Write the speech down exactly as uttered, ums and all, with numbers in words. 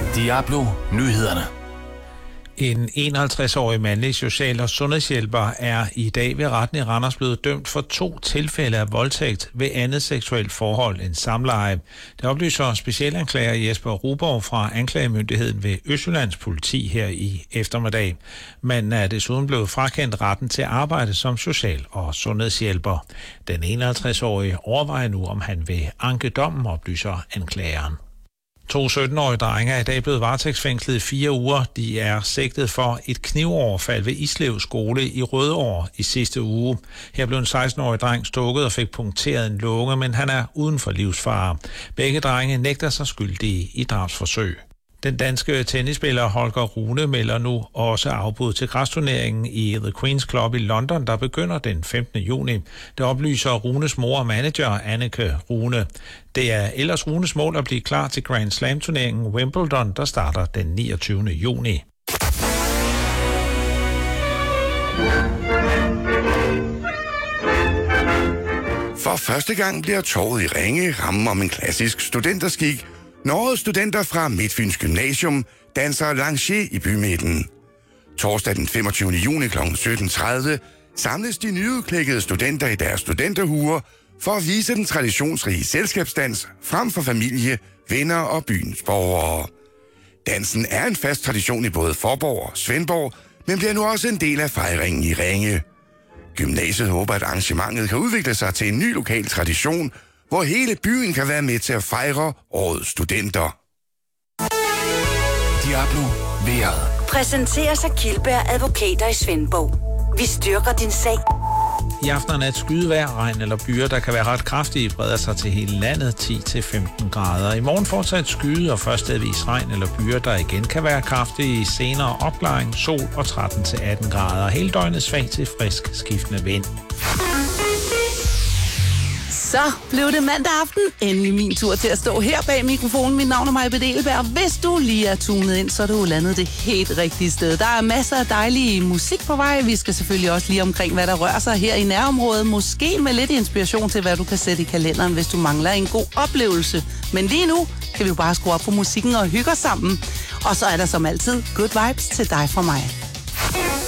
Diablo Nyhederne. En enoghalvtreds-årig mandlig social- og sundhedshjælper er i dag ved retten i Randers blevet dømt for to tilfælde af voldtægt ved andet seksuelt forhold end samleje. Det oplyser specialanklager Jesper Ruborg fra anklagemyndigheden ved Østjyllands politi her i eftermiddag. Manden er desuden blevet frakendt retten til at arbejde som social- og sundhedshjælper. Den enoghalvtreds-årige overvejer nu, om han vil anke dommen, oplyser anklageren. To sytten-årige drenge er i dag blevet varetægtsfængslet i fire uger. De er sigtet for et knivoverfald ved Islev skole i Rødovre i sidste uge. Her blev en seksten-årig dreng stukket og fik punkteret en lunge, men han er uden for livsfare. Begge drenge nægter sig skyldige i drabsforsøg. Den danske tennisspiller Holger Rune melder nu også afbud til græsturneringen i The Queen's Club i London, der begynder den femtende juni. Det oplyser Runes mor og manager Anneke Rune. Det er ellers Runes mål at blive klar til Grand Slam-turneringen Wimbledon, der starter den niogtyvende juni. For første gang bliver torvet i Ringe rammen om en klassisk studenterskik, når årets studenter fra Midtfyns Gymnasium danser lancier i bymidten. Torsdag den femogtyvende juni kl. sytten tredive samles de nyudklækkede studenter i deres studenterhuer for at vise den traditionsrige selskabsdans frem for familie, venner og byens borgere. Dansen er en fast tradition i både Faaborg og Svendborg, men bliver nu også en del af fejringen i Ringe. Gymnasiet håber, at arrangementet kan udvikle sig til en ny lokal tradition, hvor hele byen kan være med til at fejre årets studenter. Diablo vejret. Præsenteres af Kildberg Advokater i Svendborg. Vi styrker din sag. I aften og nat skydevejr, regn eller byer, der kan være ret kraftige, breder sig til hele landet ti til femten grader. I morgen fortsat skyde og først stedvis regn eller byer, der igen kan være kraftige. Senere opklaring, sol og tretten til atten grader. Hele døgnet svag til frisk skiftende vind. Så blev det mandag aften. Endelig min tur til at stå her bag mikrofonen. Mit navn er Maja Bedelberg. Hvis du lige er tunet ind, så er du landet det helt rigtige sted. Der er masser af dejlig musik på vej. Vi skal selvfølgelig også lige omkring, hvad der rører sig her i nærområdet. Måske med lidt inspiration til, hvad du kan sætte i kalenderen, hvis du mangler en god oplevelse. Men lige nu kan vi jo bare skrue op på musikken og hygge os sammen. Og så er der som altid good vibes til dig fra mig.